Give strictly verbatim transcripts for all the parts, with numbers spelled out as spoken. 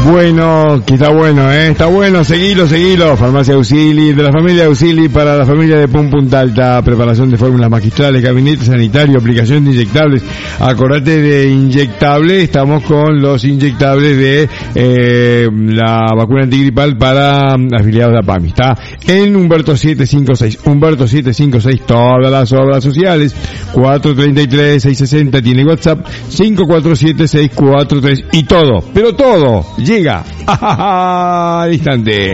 bueno, que está bueno, eh, está bueno, seguilo, seguilo. Farmacia Auxili, de la familia Auxili para la familia de Pum Punta Alta, preparación de fórmulas magistrales, gabinete sanitario, aplicación de inyectables. Acordate de inyectable, estamos con los inyectables de eh, la vacuna antigripal para afiliados de APAMI. Está en Humberto setecientos cincuenta y seis, Humberto setecientos cincuenta y seis, todas las obras sociales, cuatro treinta y tres, seiscientos sesenta, tiene WhatsApp, cinco cuatro siete, seis cuatro tres, y todo, pero todo llega al instante.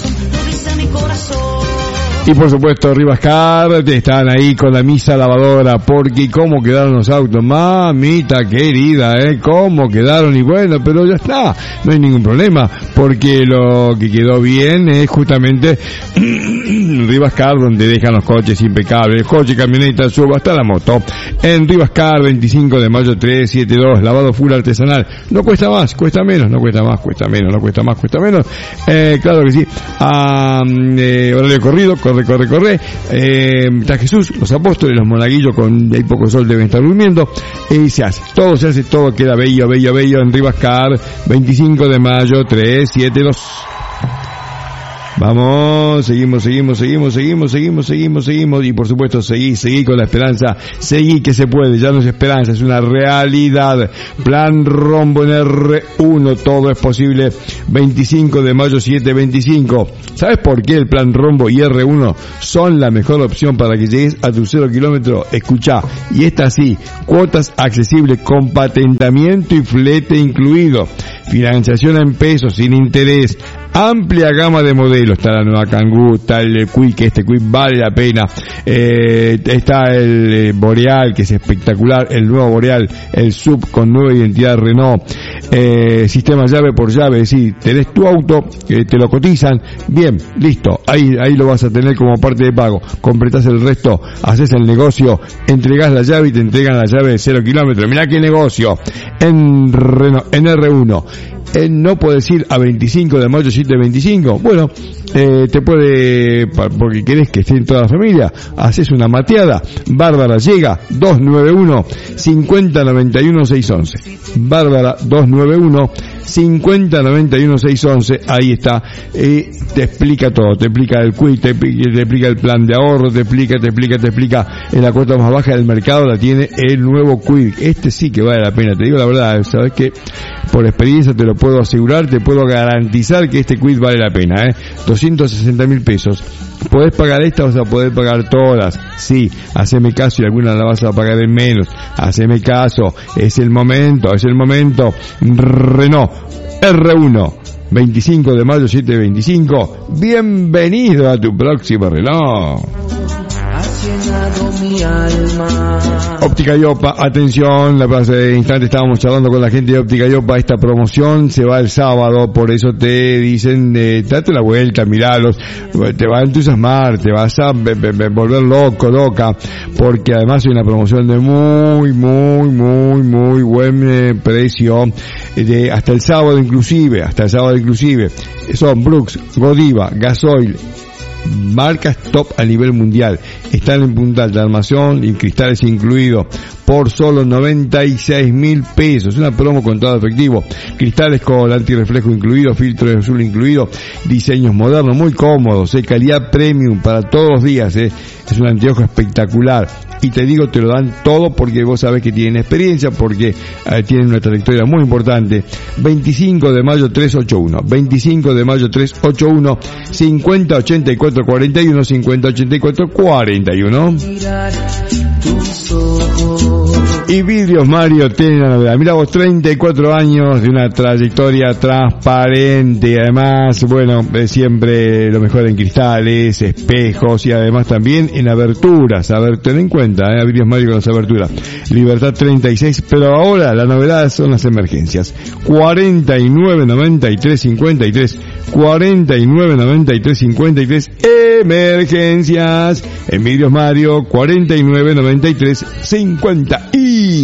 Y por supuesto Rivascar, están ahí con la misa lavadora, porque cómo quedaron los autos, mamita querida, eh, cómo quedaron, y bueno, pero ya está, no hay ningún problema, porque lo que quedó bien es justamente Rivascar, donde dejan los coches impecables, coche, camioneta, suba hasta la moto, en Rivascar, veinticinco de mayo trescientos setenta y dos, lavado full artesanal, no cuesta más, cuesta menos, no cuesta más, cuesta menos, no cuesta más, cuesta menos, eh, claro que sí, ah, eh, horario corrido, corre, corre, corre, eh, está Jesús, los apóstoles, los monaguillos, con hay poco sol deben estar durmiendo, y se hace, todo se hace, todo queda bello, bello, bello, en Rivascar, veinticinco de mayo trescientos setenta y dos. Vamos, seguimos, seguimos, seguimos, seguimos, seguimos, seguimos, seguimos, y por supuesto seguí, seguí con la esperanza, seguí que se puede, ya no es esperanza, es una realidad. Plan Rombo en R uno, todo es posible, veinticinco de mayo setecientos veinticinco. ¿Sabes por qué el Plan Rombo y R uno son la mejor opción para que llegues a tu cero kilómetro? Escuchá, y esta sí, cuotas accesibles con patentamiento y flete incluido, financiación en pesos sin interés, amplia gama de modelos, está la nueva Kangoo, está el Kwik, este Kwik vale la pena, eh, está el eh, Boreal, que es espectacular, el nuevo Boreal, el Sub con nueva identidad Renault, eh, sistema llave por llave, sí, tenés tu auto, eh, te lo cotizan, bien, listo, ahí, ahí lo vas a tener como parte de pago, completás el resto, haces el negocio, entregás la llave y te entregan la llave de cero kilómetros, mirá qué negocio, en Renault, en R uno, eh, no puedes ir a veinticinco de mayo setecientos veinticinco, bueno, eh, te puede, porque querés que esté en toda la familia, haces una mateada, Bárbara llega, dos nueve uno, cincuenta noventa y uno, seiscientos once, Bárbara dos nueve uno, cincuenta noventa y uno, seiscientos once, ahí está, eh, te explica todo, te explica el Kwik, te, te explica el plan de ahorro, te explica, te explica, te explica, en la cuota más baja del mercado la tiene el nuevo Kwik, este sí que vale la pena, te digo la verdad, sabes que por experiencia te lo puedo asegurar, te puedo garantizar que este Kwik vale la pena, eh, doscientos sesenta mil pesos, podés pagar esta, vas a poder pagar todas, sí, haceme caso y algunas la vas a pagar en menos, haceme caso, es el momento, es el momento, Renault R uno, veinticinco de mayo setecientos veinticinco, bienvenido a tu próximo reloj. Mi alma. Óptica Yopa, atención, la hace instante estábamos charlando con la gente de Óptica Yopa, esta promoción se va el sábado, por eso te dicen, eh, date la vuelta, miralos, te va a entusiasmar, te vas a be, be, be, volver loco, loca, porque además hay una promoción de muy, muy, muy, muy buen eh, precio, eh, de hasta el sábado inclusive, hasta el sábado inclusive, son Brooks, Godiva, Gasoil, marcas top a nivel mundial, están en Punta Alta, armación y cristales incluidos, por solo noventa y seis mil pesos, una promo con todo efectivo, cristales con antirreflejo incluido, filtro de azul incluido, diseños modernos, muy cómodos, eh, calidad premium para todos los días, eh. Es un anteojo espectacular, y te digo, te lo dan todo porque vos sabés que tienen experiencia, porque eh, tienen una trayectoria muy importante. Veinticinco de mayo trescientos ochenta y uno, veinticinco de mayo trescientos ochenta y uno, cincuenta ochenta y cuatro cuarenta y uno, cincuenta ochenta y cuatro cuarenta y uno. Y Vidrios Mario tiene la novedad. Mira vos, treinta y cuatro años de una trayectoria transparente, y además, bueno, siempre lo mejor en cristales, espejos y además también en aberturas. A ver, ten en cuenta, eh, Vidrios Mario con las aberturas. Libertad treinta y seis, pero ahora la novedad son las emergencias. cuarenta y nueve noventa y tres cincuenta y tres, cuarenta y nueve noventa y tres cincuenta y tres, emergencias. En Vidrios Mario, cuarenta y nueve noventa y tres cincuenta y